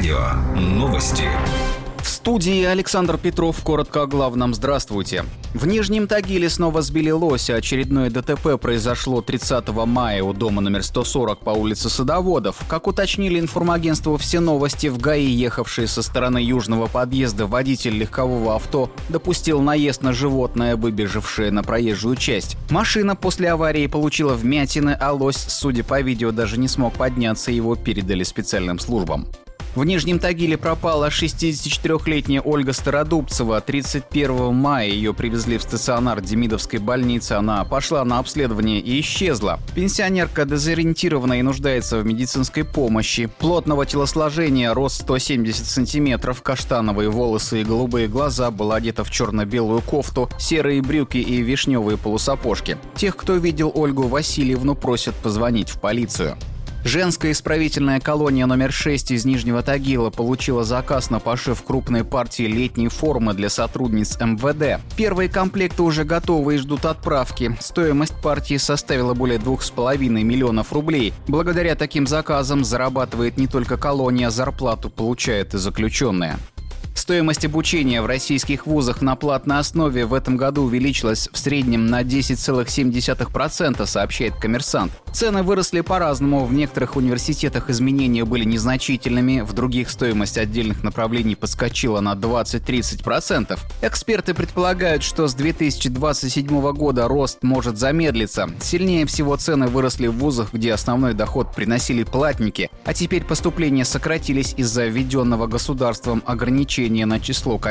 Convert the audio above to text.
Радио новости. В студии Александр Петров. Коротко о главном. Здравствуйте. В Нижнем Тагиле снова сбили лося. Очередное ДТП произошло 30 мая у дома номер 140 по улице Садоводов. Как уточнили информагентство «Все новости», в ГАИ, ехавший со стороны южного подъезда водитель легкового авто допустил наезд на животное, выбежавшее на проезжую часть. Машина после аварии получила вмятины, а лось, судя по видео, даже не смог подняться, его передали специальным службам. В Нижнем Тагиле пропала 64-летняя Ольга Стародубцева. 31 мая ее привезли в стационар Демидовской больницы. Она пошла на обследование и исчезла. Пенсионерка дезориентирована и нуждается в медицинской помощи. Плотного телосложения, рост 170 сантиметров, каштановые волосы и голубые глаза, была одета в черно-белую кофту, серые брюки и вишневые полусапожки. Тех, кто видел Ольгу Васильевну, просят позвонить в полицию. Женская исправительная колония номер 6 из Нижнего Тагила получила заказ на пошив крупной партии летней формы для сотрудниц МВД. Первые комплекты уже готовы и ждут отправки. Стоимость партии составила более 2,5 миллионов рублей. Благодаря таким заказам зарабатывает не только колония, зарплату получает и заключенные. Стоимость обучения в российских вузах на платной основе в этом году увеличилась в среднем на 10,7%, сообщает «Коммерсант». Цены выросли по-разному. В некоторых университетах изменения были незначительными, в других стоимость отдельных направлений подскочила на 20-30%. Эксперты предполагают, что с 2027 года рост может замедлиться. Сильнее всего цены выросли в вузах, где основной доход приносили платники, а теперь поступления сократились из-за введенного государством ограничения на число комиссий